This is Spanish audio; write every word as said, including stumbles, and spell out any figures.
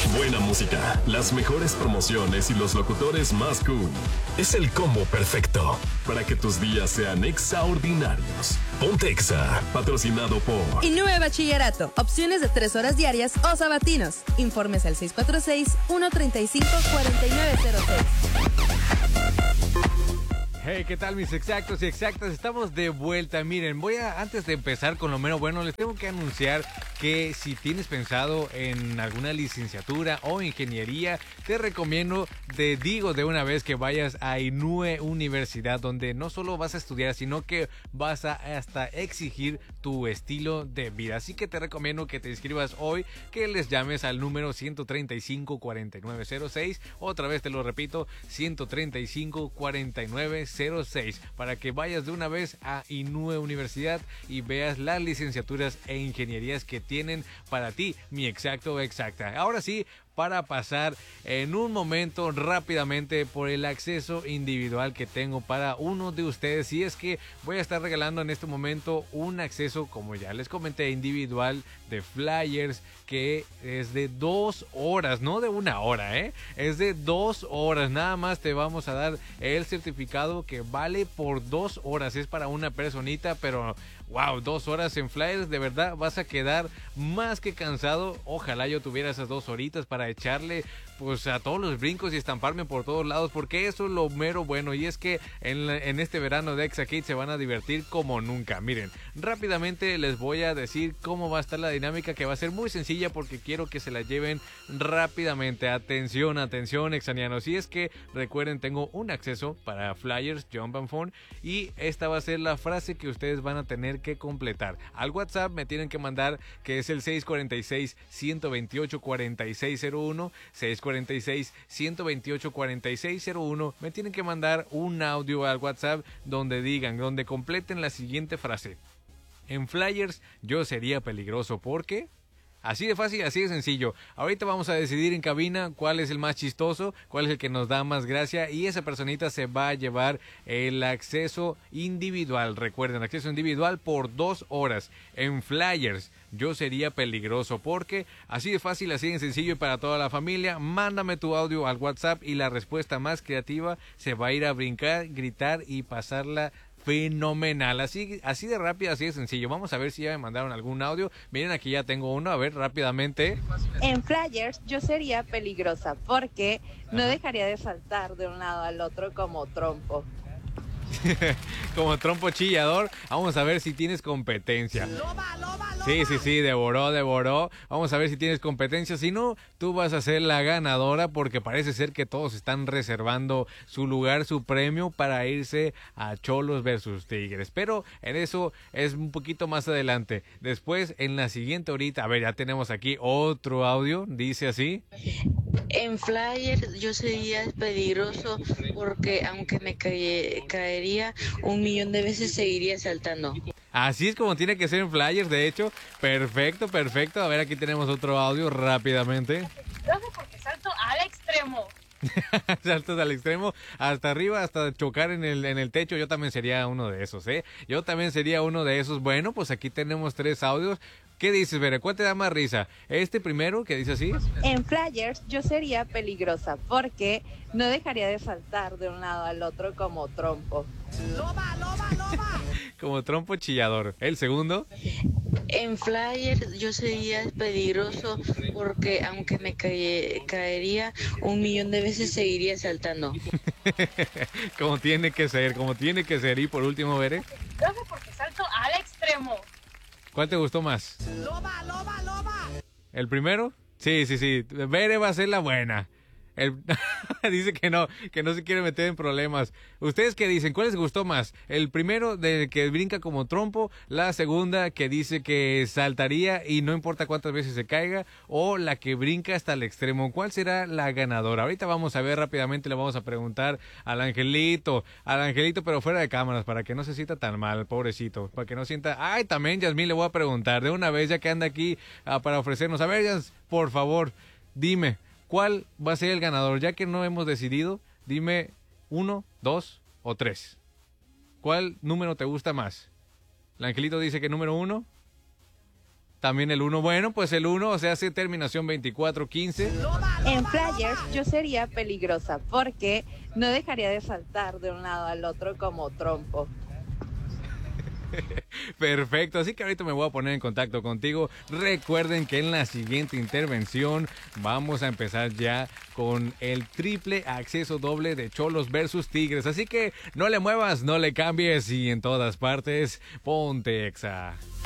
Buena música, las mejores promociones y los locutores más cool. Es el combo perfecto para que tus días sean extraordinarios. Ponte Exa, patrocinado por Inúe Bachillerato. Opciones de tres horas diarias o sabatinos. Informes al seis cuatro seis, uno tres cinco, cuatro nueve cero seis. Hey, ¿qué tal mis exactos y exactas? Estamos de vuelta. Miren, voy a, antes de empezar con lo mero bueno, les tengo que anunciar que si tienes pensado en alguna licenciatura o ingeniería, te recomiendo, te digo de una vez que vayas a Inúe Universidad, donde no solo vas a estudiar, sino que vas a hasta exigir tu estilo de vida. Así que te recomiendo que te inscribas hoy, que les llames al número ciento treinta y cinco, cuarenta y nueve cero seis. Otra vez te lo repito, ciento treinta y cinco, cuarenta y nueve cero seis, para que vayas de una vez a Inúe Universidad y veas las licenciaturas e ingenierías que tienen para ti, mi exacto o exacta. Ahora sí, para pasar en un momento rápidamente por el acceso individual que tengo para uno de ustedes. Y es que voy a estar regalando en este momento un acceso, como ya les comenté, individual de Flyers, que es de dos horas, no de una hora, ¿eh? Es de dos horas. Nada más te vamos a dar el certificado que vale por dos horas. Es para una personita, pero wow, dos horas en Flyers, de verdad vas a quedar más que cansado. Ojalá yo tuviera esas dos horitas para echarle pues a todos los brincos y estamparme por todos lados, porque eso es lo mero bueno. Y es que en, la, en este verano de Exa Kids se van a divertir como nunca. Miren, rápidamente les voy a decir cómo va a estar la dinámica, que va a ser muy sencilla porque quiero que se la lleven rápidamente. Atención, atención, exanianos. Y es que recuerden, tengo un acceso para Flyers, Jump and Phone, y esta va a ser la frase que ustedes van a tener que completar. Al WhatsApp me tienen que mandar, que es el seis cuatro seis, uno dos ocho, cuatro seis cero uno, seis cuatro seis, uno dos ocho, cuatro seis cero uno. Me tienen que mandar un audio al WhatsApp donde digan, donde completen la siguiente frase: en Flyers yo sería peligroso porque... Así de fácil, así de sencillo. Ahorita vamos a decidir en cabina cuál es el más chistoso, cuál es el que nos da más gracia, y esa personita se va a llevar el acceso individual. Recuerden, acceso individual por dos horas en Flyers. Yo sería peligroso porque, así de fácil, así de sencillo, y para toda la familia. Mándame tu audio al WhatsApp y la respuesta más creativa se va a ir a brincar, gritar y pasarla fenomenal. Así, así de rápido, así de sencillo. Vamos a ver si ya me mandaron algún audio. Miren, aquí ya tengo uno. A ver, rápidamente. En Flyers yo sería peligrosa porque no Ajá. dejaría de saltar de un lado al otro como trompo. Como trompo chillador. Vamos a ver si tienes competencia. Loba, loba, loba. Sí, sí, sí, devoró, devoró. Vamos a ver si tienes competencia. Si no, tú vas a ser la ganadora, porque parece ser que todos están reservando su lugar, su premio, para irse a Cholos versus Tigres. Pero en eso es un poquito más adelante. Después, en la siguiente horita, a ver, ya tenemos aquí otro audio. Dice así: en Flyers yo sería peligroso porque aunque me cae, caería un millón de veces, seguiría saltando. Así es como tiene que ser en Flyers, de hecho. Perfecto, perfecto. A ver, aquí tenemos otro audio rápidamente. Peligroso porque salto al extremo. Saltos al extremo, hasta arriba, hasta chocar en el, en el techo. Yo también sería uno de esos, ¿eh? Yo también sería uno de esos. Bueno, pues aquí tenemos tres audios. ¿Qué dices, Bere? ¿Cuál te da más risa? ¿Este primero, que dice así? En Flyers yo sería peligrosa porque no dejaría de saltar de un lado al otro como trompo. Loba, loba, loba. Como trompo chillador. ¿El segundo? En Flyers yo sería peligroso porque aunque me cae, caería un millón de veces, seguiría saltando. Como tiene que ser, como tiene que ser. Y por último, Bere, Peligroso porque salto al extremo. ¿cuál te gustó más? Loba, loba, loba. ¿El primero? Sí, sí, sí. Bere va a ser la buena. El... dice que no, que no se quiere meter en problemas. ¿Ustedes qué dicen? ¿Cuál les gustó más? El primero, de que brinca como trompo, la segunda, que dice que saltaría y no importa cuántas veces se caiga, o la que brinca hasta el extremo. ¿Cuál será la ganadora? Ahorita vamos a ver rápidamente, le vamos a preguntar al angelito, al angelito, pero fuera de cámaras, para que no se sienta tan mal, pobrecito, para que no sienta... Ay, también Yasmín le voy a preguntar de una vez, ya que anda aquí uh, para ofrecernos. A ver, Yas, por favor, dime, ¿cuál va a ser el ganador? Ya que no hemos decidido, dime uno, dos o tres. ¿Cuál número te gusta más? El angelito dice que número uno. También el uno, bueno, pues el uno, o sea, hace terminación veinticuatro quince. En Flyers yo sería peligrosa porque no dejaría de saltar de un lado al otro como trompo. Perfecto, así que ahorita me voy a poner en contacto contigo. Recuerden que en la siguiente intervención vamos a empezar ya con el triple acceso doble de Cholos versus Tigres. Así que no le muevas, no le cambies y en todas partes, ponte Exa.